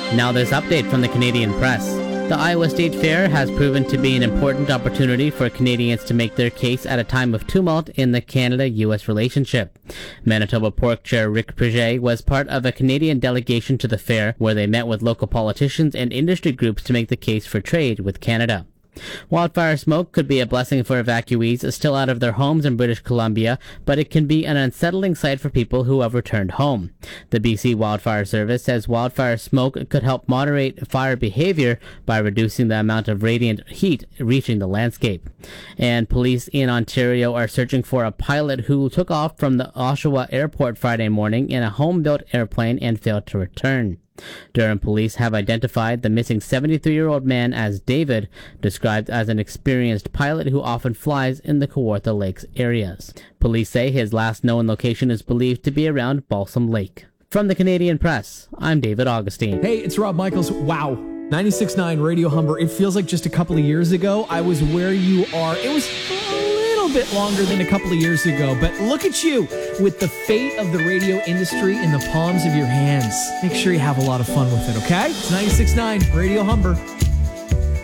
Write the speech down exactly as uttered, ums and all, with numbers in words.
Now this update from the Canadian Press. The Iowa State Fair has proven to be an important opportunity for Canadians to make their case at a time of tumult in the Canada-U S relationship. Manitoba Pork Chair Rick Preget was part of a Canadian delegation to the fair, where they met with local politicians and industry groups to make the case for trade with Canada. Wildfire smoke could be a blessing for evacuees still out of their homes in British Columbia, but it can be an unsettling sight for people who have returned home. The B C Wildfire Service says wildfire smoke could help moderate fire behavior by reducing the amount of radiant heat reaching the landscape. And police in Ontario are searching for a pilot who took off from the Oshawa airport Friday morning in a home-built airplane and failed to return. Durham police have identified the missing seventy-three-year-old man as David, described as an experienced pilot who often flies in the Kawartha Lakes areas. Police say his last known location is believed to be around Balsam Lake. From the Canadian Press, I'm David Augustine. Hey, it's Rob Michaels. Wow. ninety-six point nine Radio Humber. It feels like just a couple of years ago I was where you are. It was a little bit longer than a couple of years ago, but look at you with the fate of the radio industry in the palms of your hands. Make sure you have a lot of fun with it, okay? It's ninety-six point nine Radio Humber.